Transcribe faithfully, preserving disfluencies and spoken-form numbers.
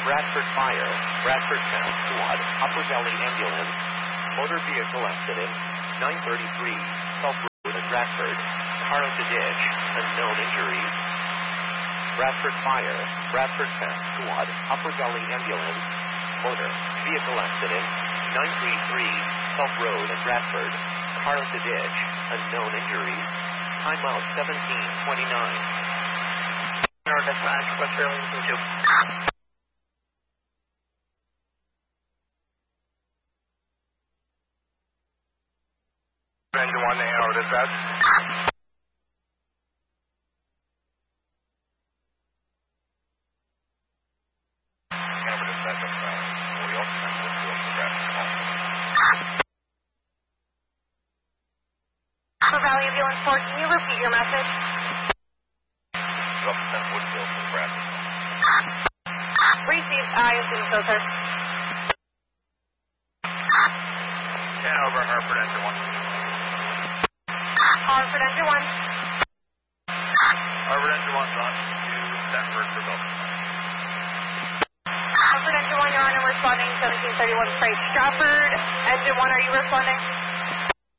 Bradford Fire, Bradford Town Squad, Upper Valley Ambulance, motor vehicle accident, nine thirty-three, South Road at Bradford, car in the ditch, unknown injuries. Bradford Fire, Bradford Town Squad, Upper Valley Ambulance, motor vehicle accident, nine thirty-three, South Road at Bradford, car in the ditch, unknown injuries. Time out seventeen twenty-nine. Our dispatch, West Burlington two. Engine one, our dispatch. Our dispatch, we also have to do the traffic call. Upper Valley Ambulance four, can you repeat your message? Represent Woodville for Bradford. Received, I assume so, sir. ten over Hartford, engine one. Hartford, engine one. Hartford, engine one's on to Stanford for Bill. Hartford, engine one, you're on and responding, seventeen thirty-one Freight. Stratford, engine one, are you responding?